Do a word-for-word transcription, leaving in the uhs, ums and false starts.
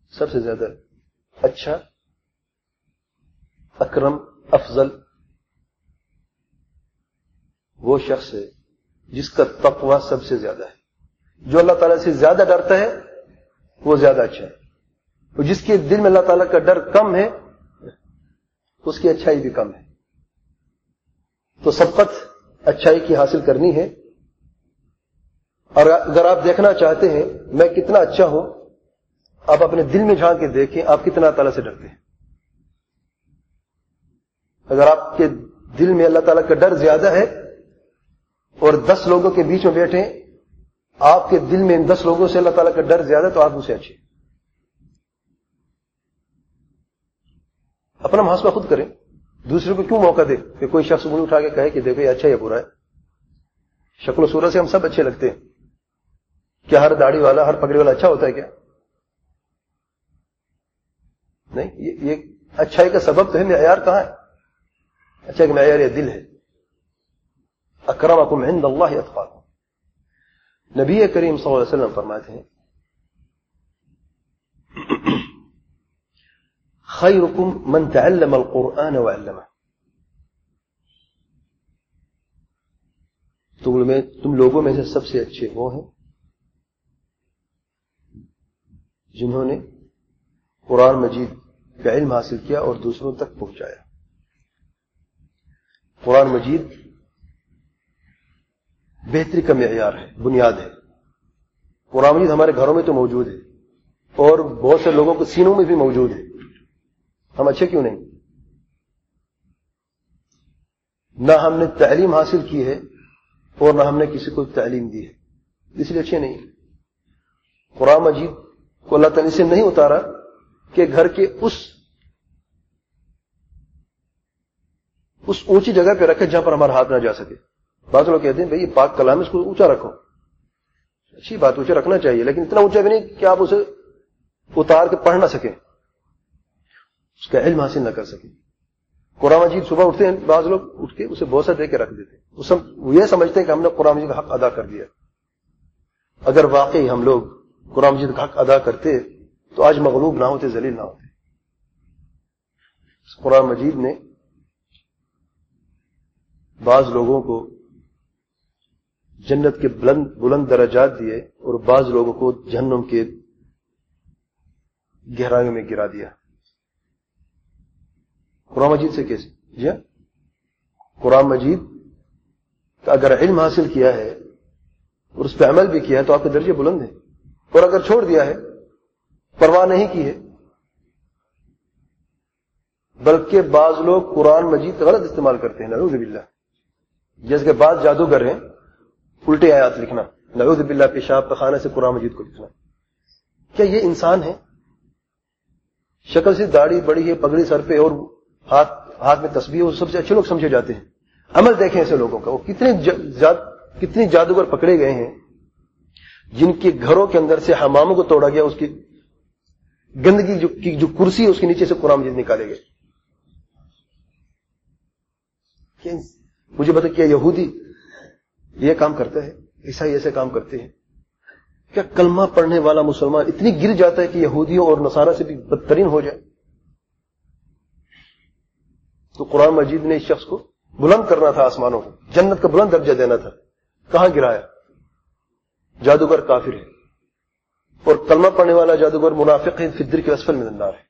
سب سے زیادہ اچھا، اکرم، افضل وہ شخص ہے جس کا تقوی سب سے زیادہ ہے. جو اللہ تعالیٰ سے زیادہ ڈرتا ہے وہ زیادہ اچھا ہے، اور جس کے دل میں اللہ تعالیٰ کا ڈر کم ہے اس کی اچھائی بھی کم ہے. تو سبقت اچھائی کی حاصل کرنی ہے. اور اگر آپ دیکھنا چاہتے ہیں میں کتنا اچھا ہوں، آپ اپنے دل میں جھانک کے دیکھیں آپ کتنا اللہ تعالیٰ سے ڈرتے ہیں. اگر آپ کے دل میں اللہ تعالیٰ کا ڈر زیادہ ہے اور دس لوگوں کے بیچ میں بیٹھیں، آپ کے دل میں ان دس لوگوں سے اللہ تعالیٰ کا ڈر زیادہ تو آپ اسے اچھے. اپنا محاسبہ خود کریں. دوسرے کو کیوں موقع دے کہ کوئی شخص انگلی اٹھا کے کہے کہ دیکھو یہ اچھا ہے یا برا ہے. شکل و صورت سے ہم سب اچھے لگتے ہیں. کیا ہر داڑھی والا، ہر پگڑی والا اچھا ہوتا ہے کیا؟ نہیں. یہ اچھائی کا سبب تو ہے، معیار کہاں ہے؟ اچھا کہ معیار یہ دل ہے. اکرمکم عند اللہ اتقاکم. نبی کریم صلی اللہ علیہ وسلم فرماتے ہیں خیرکم من تعلم القرآن وعلمہ. تم لوگوں میں سے سب سے اچھے وہ ہیں جنہوں نے قرآن مجید کا علم حاصل کیا اور دوسروں تک پہنچایا. قرآن مجید بہتری کا معیار ہے، بنیاد ہے. قرآن مجید ہمارے گھروں میں تو موجود ہے اور بہت سے لوگوں کے سینوں میں بھی موجود ہے. ہم اچھے کیوں نہیں؟ نہ ہم نے تعلیم حاصل کی ہے اور نہ ہم نے کسی کو تعلیم دی ہے، اس لیے اچھے نہیں. قرآن مجید کو اللہ تعالیٰ سے نہیں اتارا کہ گھر کے اس اس اونچی جگہ پہ رکھے جہاں پر ہمارا ہاتھ نہ جا سکے. بعض لوگ کہتے ہیں بھئی یہ پاک کلام ہے، اس کو اونچا رکھو. اچھی بات، اونچا رکھنا چاہیے، لیکن اتنا اونچا بھی نہیں کہ آپ اسے اتار کے پڑھ نہ سکیں، اس کا علم حاصل نہ کر سکیں. قرآن مجید صبح اٹھتے ہیں بعض لوگ اٹھ کے اسے بوسہ دے کے رکھ دیتے ہیں. وہ یہ سمجھتے ہیں کہ ہم نے قرآن مجید کا حق ادا کر دیا. اگر واقعی ہم لوگ قرآن مجید کا حق ادا کرتے تو آج مغلوب نہ ہوتے، ذلیل نہ ہوتے. قرآن مجید نے بعض لوگوں کو جنت کے بلند بلند درجات دیے اور بعض لوگوں کو جہنم کے گہرائیوں میں گرا دیا. قرآن مجید سے کیسے؟ جی ہاں، قرآن مجید کا اگر علم حاصل کیا ہے اور اس پہ عمل بھی کیا ہے تو آپ کے درجے بلند ہیں، اور اگر چھوڑ دیا ہے، پرواہ نہیں کی ہے. بلکہ بعض لوگ قرآن مجید کا غلط استعمال کرتے ہیں، نعوذ باللہ. جیسے کہ بعض جادوگر ہیں الٹے آیات لکھنا، نعوذ باللہ، پیشاب پخانے سے قرآن مجید کو لکھنا. کیا یہ انسان ہے؟ شکل سے داڑھی بڑی ہے، پگڑی سر پہ اور ہاتھ ہاتھ میں تسبیح، وہ سب سے اچھے لوگ سمجھے جاتے ہیں. عمل دیکھیں ایسے لوگوں کا. وہ کتنے جاد کتنی جادوگر پکڑے گئے ہیں جن کے گھروں کے اندر سے حماموں کو توڑا گیا، اس کی گندگی جو کی جو کرسی ہے اس کے نیچے سے قرآن مجید نکالے گئے. مجھے بتا کیا یہودی یہ کام کرتا ہے؟ عیسائی ایسے کام کرتے ہیں؟ کیا کلمہ پڑھنے والا مسلمان اتنی گر جاتا ہے کہ یہودیوں اور نصارہ سے بھی بدترین ہو جائے؟ تو قرآن مجید نے اس شخص کو بلند کرنا تھا، آسمانوں کو جنت کا بلند درجہ دینا تھا. کہاں گرایا؟ جادوگر کافر ہے اور کلمہ پڑھنے والا جادوگر منافق ہے، فی الدرک الاسفل من النار ہے.